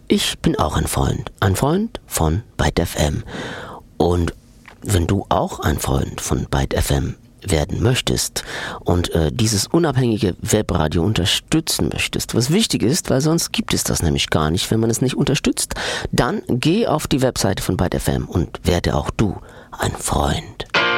Ich bin auch ein Freund von Byte FM. Und wenn du auch ein Freund von Byte FM werden möchtest und dieses unabhängige Webradio unterstützen möchtest, was wichtig ist, weil sonst gibt es das nämlich gar nicht, wenn man es nicht unterstützt, dann geh auf die Webseite von Byte FM und werde auch du ein Freund.